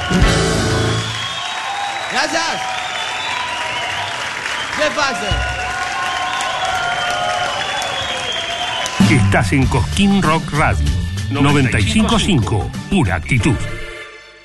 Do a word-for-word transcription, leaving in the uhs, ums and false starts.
Gracias. ¿Qué pasa? Estás en Cosquín Rock Radio noventa y cinco punto cinco, pura actitud.